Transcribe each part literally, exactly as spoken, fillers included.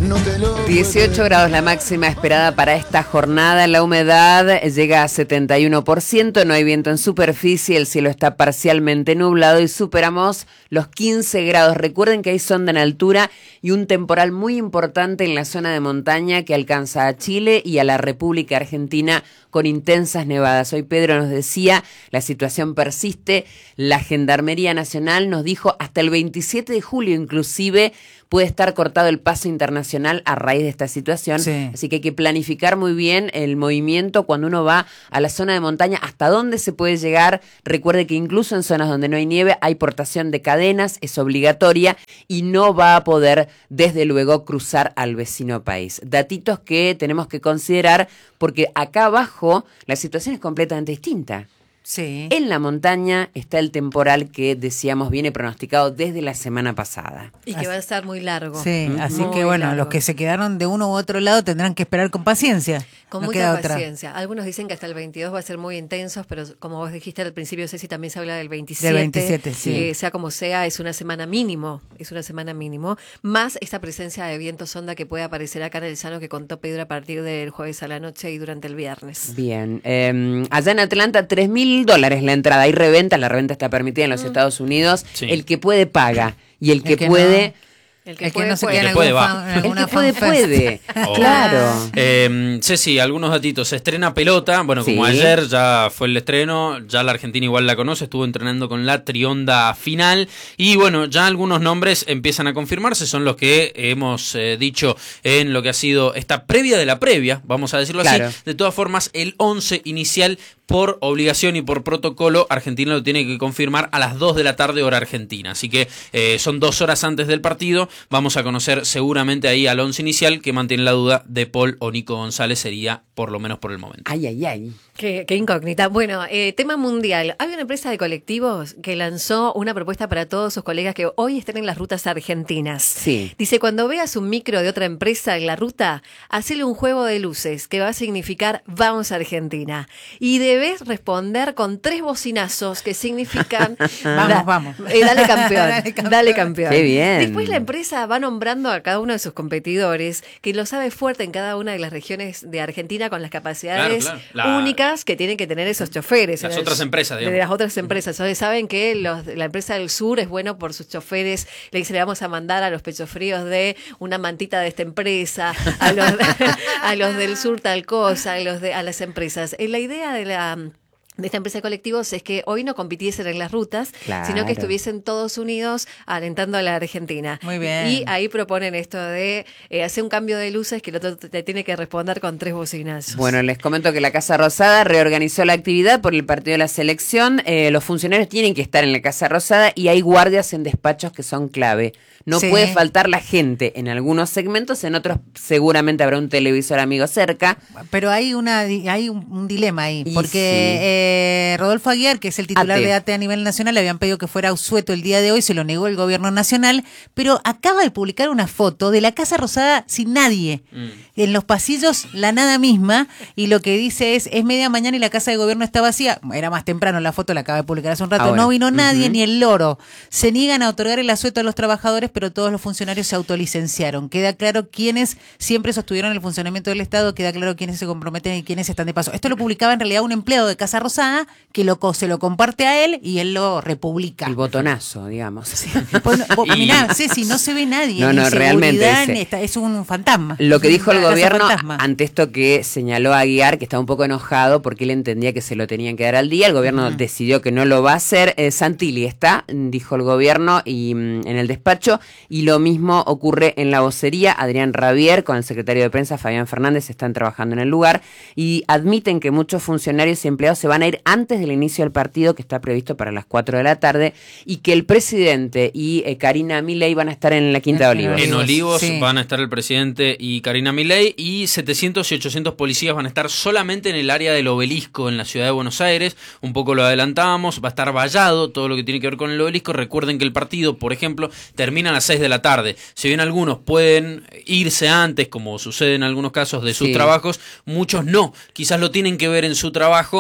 dieciocho grados la máxima esperada para esta jornada. La humedad llega a setenta y uno por ciento, no hay viento en superficie, el cielo está parcialmente nublado y superamos los quince grados. Recuerden que hay sonda en altura y un temporal muy importante en la zona de montaña que alcanza a Chile y a la República Argentina con intensas nevadas. Hoy Pedro nos decía, la situación persiste. La Gendarmería Nacional nos dijo hasta el veintisiete de julio inclusive puede estar cortado el paso internacional a raíz de esta situación. Sí. Así que hay que planificar muy bien el movimiento cuando uno va a la zona de montaña, hasta dónde se puede llegar. Recuerde que incluso en zonas donde no hay nieve hay portación de cadenas, es obligatoria y no va a poder desde luego cruzar al vecino país. Datitos que tenemos que considerar porque acá abajo la situación es completamente distinta. Sí. En la montaña está el temporal que decíamos viene pronosticado desde la semana pasada. Y que va a estar muy largo. Sí, muy así que bueno, largo. Los que se quedaron de uno u otro lado tendrán que esperar con paciencia. Con no mucha paciencia. Otra. Algunos dicen que hasta el veintidós va a ser muy intensos, pero como vos dijiste al principio, Ceci, también se habla del veintisiete. Del veintisiete, sí. Eh, sea como sea, es una semana mínimo, es una semana mínimo, más esta presencia de viento sonda que puede aparecer acá en el llano que contó Pedro a partir del jueves a la noche y durante el viernes. Bien. Eh, allá en Atlanta, tres mil dólares la entrada. Hay reventa, la reventa está permitida en los mm. Estados Unidos. Sí. El que puede paga y el que, el que puede... No. El que, el que puede, no se puede. queda en puede, fan, el que puede, puede. Oh. Claro. Eh, Ceci, algunos datitos. Se estrena pelota. Bueno, como sí. ayer ya fue el estreno, ya la Argentina igual la conoce, estuvo entrenando con la Trionda final. Y bueno, ya algunos nombres empiezan a confirmarse, son los que hemos eh, dicho en lo que ha sido esta previa de la previa, vamos a decirlo claro. así. De todas formas, el once inicial, por obligación y por protocolo, Argentina lo tiene que confirmar a las dos de la tarde hora argentina. Así que eh, son dos horas antes del partido. Vamos a conocer seguramente ahí al once inicial, que mantiene la duda de Paul o Nico González, sería por lo menos por el momento. Ay, ay, ay. Qué, qué incógnita. Bueno, eh, tema mundial. Hay una empresa de colectivos que lanzó una propuesta para todos sus colegas que hoy estén en las rutas argentinas. Sí. Dice, cuando veas un micro de otra empresa en la ruta, hacele un juego de luces que va a significar vamos a Argentina. Y debes responder con tres bocinazos que significan vamos, da, vamos. Eh, dale campeón, dale campeón. Dale campeón. Qué bien. Después la empresa va nombrando a cada uno de sus competidores que lo sabe fuerte en cada una de las regiones de Argentina con las capacidades claro, claro. La... únicas que tienen que tener esos choferes. Las el, otras empresas, digamos. De las otras empresas. Entonces saben que los, la empresa del sur es bueno por sus choferes. Le dice, le vamos a mandar a los pechofríos de una mantita de esta empresa, a los, a los del sur tal cosa, a, los de, a las empresas. La idea de la... de esta empresa de colectivos es que hoy no compitiesen en las rutas, claro. sino que estuviesen todos unidos alentando a la Argentina. Muy bien. Y ahí proponen esto de eh, hacer un cambio de luces que el otro te tiene que responder con tres bocinazos. Bueno, les comento que la Casa Rosada reorganizó la actividad por el partido de la selección. Eh, los funcionarios tienen que estar en la Casa Rosada y hay guardias en despachos que son clave. No sí. puede faltar la gente en algunos segmentos, en otros seguramente habrá un televisor amigo cerca. Pero hay una hay un, un dilema ahí, y porque sí. eh, Rodolfo Aguiar, que es el titular A T. de A T E a nivel nacional, le habían pedido que fuera a Usueto el día de hoy, se lo negó el gobierno nacional, pero acaba de publicar una foto de la Casa Rosada sin nadie. Mm. En los pasillos la nada misma, y lo que dice es, es media mañana y la Casa de Gobierno está vacía. Era más temprano la foto, la acaba de publicar hace un rato. Ah, bueno. No vino nadie, uh-huh. ni el loro. Se niegan a otorgar el asueto a los trabajadores, pero todos los funcionarios se autolicenciaron. Queda claro quiénes siempre sostuvieron el funcionamiento del Estado, queda claro quiénes se comprometen y quiénes están de paso. Esto lo publicaba en realidad un empleado de Casa Rosada que lo, se lo comparte a él y él lo republica. El botonazo, digamos. Sí. Pues, y... Mirá, Ceci, no se ve nadie. No, no, realmente. Es, es un fantasma. Lo que dijo el gobierno ante esto que señaló a Aguiar, que estaba un poco enojado porque él entendía que se lo tenían que dar al día, el gobierno uh-huh. decidió que no lo va a hacer. Eh, Santilli está, dijo el gobierno, y en el despacho, y lo mismo ocurre en la vocería. Adrián Rabier con el secretario de prensa Fabián Fernández están trabajando en el lugar y admiten que muchos funcionarios y empleados se van a ir antes del inicio del partido, que está previsto para las cuatro de la tarde, y que el presidente y eh, Karina Milei van a estar en la Quinta de Olivos. En Olivos sí. van a estar el presidente y Karina Milei, y setecientos y ochocientos policías van a estar solamente en el área del Obelisco en la ciudad de Buenos Aires. Un poco lo adelantábamos, va a estar vallado todo lo que tiene que ver con el Obelisco. Recuerden que el partido, por ejemplo, termina a las seis de la tarde. Si bien algunos pueden irse antes, como sucede en algunos casos de sus sí. trabajos, muchos no. Quizás lo tienen que ver en su trabajo y de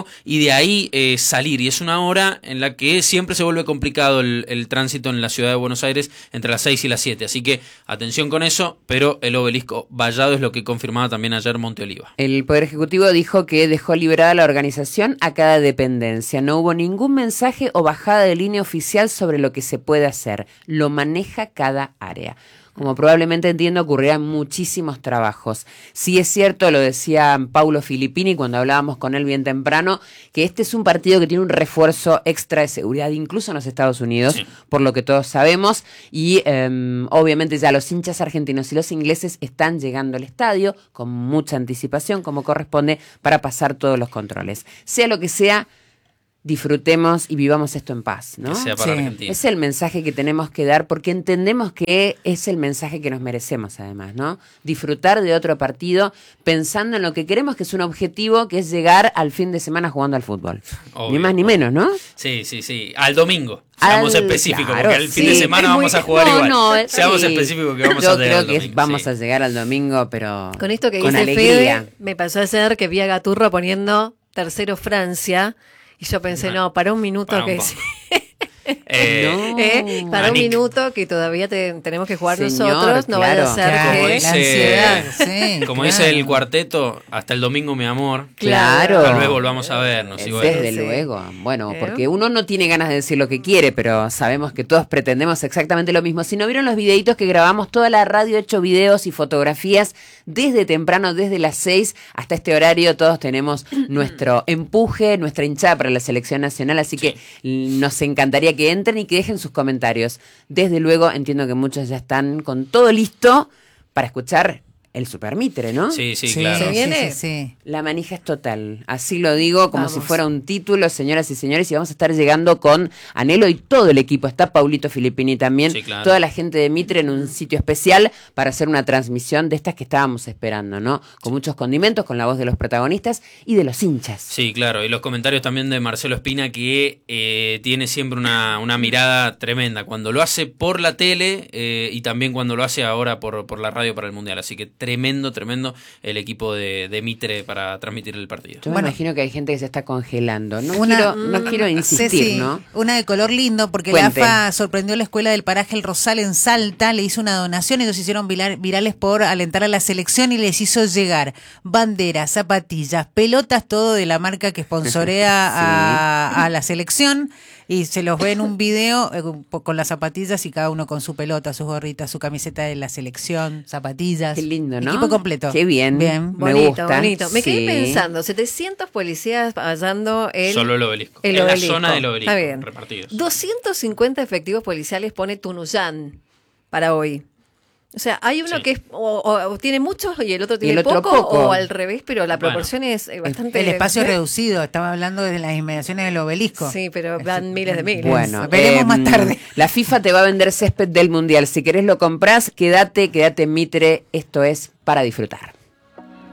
de ahí eh, salir. Y es una hora en la que siempre se vuelve complicado el, el tránsito en la ciudad de Buenos Aires entre las seis y las siete. Así que atención con eso, pero el obelisco vallado es lo que confirmaba también ayer Monte Oliva. El Poder Ejecutivo dijo que dejó liberada la organización a cada dependencia. No hubo ningún mensaje o bajada de línea oficial sobre lo que se puede hacer. Lo maneja cada área. Como probablemente entiendo, ocurrirán muchísimos trabajos. Sí es cierto, lo decía Paulo Filippini cuando hablábamos con él bien temprano, que este es un partido que tiene un refuerzo extra de seguridad, incluso en los Estados Unidos, sí. por lo que todos sabemos. Y eh, obviamente ya los hinchas argentinos y los ingleses están llegando al estadio con mucha anticipación, como corresponde, para pasar todos los controles. Sea lo que sea, disfrutemos y vivamos esto en paz, ¿no? Que sea para sí. Argentina. Es el mensaje que tenemos que dar porque entendemos que es el mensaje que nos merecemos además, ¿no? Disfrutar de otro partido pensando en lo que queremos, que es un objetivo, que es llegar al fin de semana jugando al fútbol. Obvio, ni más ni menos, ¿no? Sí, sí, sí. Al domingo. Seamos al, específicos, claro, porque el fin sí, de semana vamos muy, a jugar no, igual. No, Seamos sí. específicos que vamos Yo a llegar creo al que domingo. vamos sí. a llegar al domingo, pero con esto que con dice alegría. Fede, me pasó ayer que vi a Gaturro poniendo tercero Francia y yo pensé, no, no para un minuto para que un sí. Eh, no. eh, para Anik. un minuto que todavía te, tenemos que jugar Señor, nosotros, no claro, vaya a ser claro, que dice, la ansiedad, sí, como claro. dice el cuarteto, hasta el domingo mi amor. Claro. Tal vez volvamos a vernos. Y bueno. Desde sí. luego. Bueno, porque uno no tiene ganas de decir lo que quiere, pero sabemos que todos pretendemos exactamente lo mismo. Si no vieron los videitos que grabamos, toda la radio ha hecho videos y fotografías desde temprano, desde las seis hasta este horario, todos tenemos nuestro empuje, nuestra hinchada para la selección nacional, así que nos encantaría que entren y que dejen sus comentarios. Desde luego, entiendo que muchos ya están con todo listo para escuchar el Super Mitre, ¿no? Sí, sí, sí, claro. ¿Se viene? Sí, sí, sí. La manija es total. Así lo digo como vamos. si fuera un título, señoras y señores, y vamos a estar llegando con Anhelo y todo el equipo. Está Paulito Filippini también, sí, claro. toda la gente de Mitre en un sitio especial para hacer una transmisión de estas que estábamos esperando, ¿no? Con muchos condimentos, con la voz de los protagonistas y de los hinchas. Sí, claro. Y los comentarios también de Marcelo Espina, que eh, tiene siempre una, una mirada tremenda cuando lo hace por la tele eh, y también cuando lo hace ahora por, por la radio para el Mundial. Así que tremendo, tremendo el equipo de, de Mitre para transmitir el partido. Yo me bueno, imagino que hay gente que se está congelando. No, una, quiero, no quiero insistir, sí, sí. ¿no? Una de color lindo, porque Cuente. la A F A sorprendió a la escuela del paraje El Rosal en Salta, le hizo una donación, ellos se hicieron viral, virales por alentar a la selección y les hizo llegar banderas, zapatillas, pelotas, todo de la marca que sponsorea sí. a, a la selección. Y se los ve en un video eh, con las zapatillas y cada uno con su pelota, sus gorritas, su camiseta de la selección, zapatillas. Qué lindo, ¿no? Equipo completo. Qué bien. Bien. Me bonito, gusta. bonito. Me sí. quedé pensando, setecientos policías hallando el... Solo el obelisco. El en obelisco. la zona del obelisco. Está bien. Repartidos. doscientos cincuenta efectivos policiales pone Tunuyán para hoy. O sea, hay uno sí. que es, o, o, o tiene muchos y el otro tiene el otro poco, poco, o al revés, pero la proporción bueno, es eh, bastante... El espacio ¿eh? reducido, estaba hablando de las inmediaciones del obelisco. Sí, pero van miles de miles. Bueno, veremos eh, más tarde. La FIFA te va a vender césped del Mundial. Si querés lo comprás, quédate, quédate en Mitre. Esto es para disfrutar.